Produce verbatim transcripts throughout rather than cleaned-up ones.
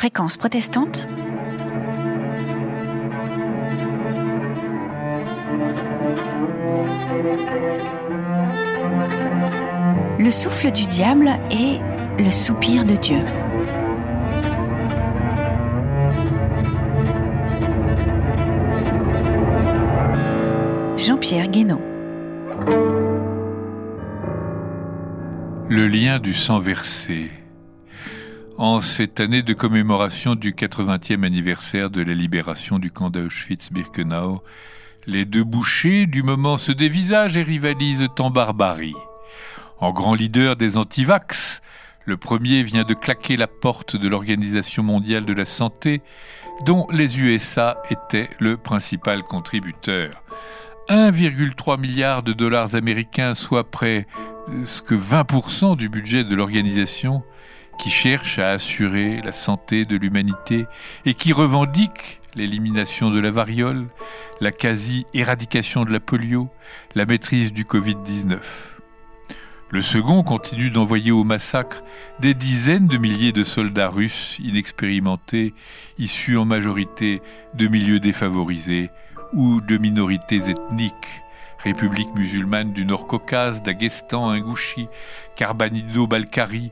Fréquence protestante. Le souffle du diable et le soupir de Dieu. Jean-Pierre Guénaud. Le lien du sang versé. En cette année de commémoration du quatre-vingtième anniversaire de la libération du camp d'Auschwitz-Birkenau, les deux bouchers du moment se dévisagent et rivalisent en barbarie. En grand leader des antivax, le premier vient de claquer la porte de l'Organisation mondiale de la santé, dont les U S A étaient le principal contributeur. un virgule trois milliard de dollars américains, soit près que vingt pour cent du budget de l'organisation, qui cherche à assurer la santé de l'humanité et qui revendique l'élimination de la variole, la quasi-éradication de la polio, la maîtrise du covid dix-neuf. Le second continue d'envoyer au massacre des dizaines de milliers de soldats russes inexpérimentés, issus en majorité de milieux défavorisés ou de minorités ethniques, République musulmane du Nord-Caucase, Daghestan, Ingouchi, Karbanido-Balkarie,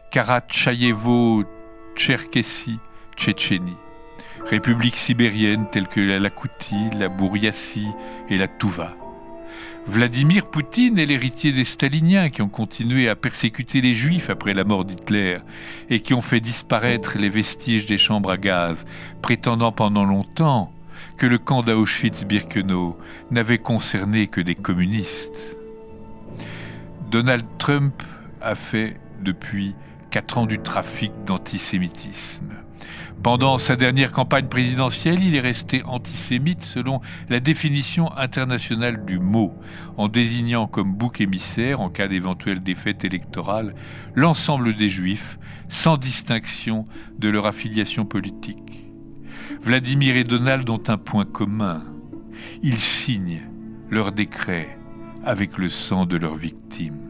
Karatchaïévo-Tcherkessie, Tchétchénie. Républiques sibériennes telles que la Lakoutie, la Bouriassie et la Touva. Vladimir Poutine est l'héritier des staliniens qui ont continué à persécuter les juifs après la mort d'Hitler et qui ont fait disparaître les vestiges des chambres à gaz, prétendant pendant longtemps que le camp d'Auschwitz-Birkenau n'avait concerné que des communistes. Donald Trump a fait depuis quatre ans du trafic d'antisémitisme. Pendant sa dernière campagne présidentielle, il est resté antisémite selon la définition internationale du mot, en désignant comme bouc émissaire, en cas d'éventuelle défaite électorale, l'ensemble des Juifs, sans distinction de leur affiliation politique. Vladimir et Donald ont un point commun. Ils signent leurs décrets avec le sang de leurs victimes.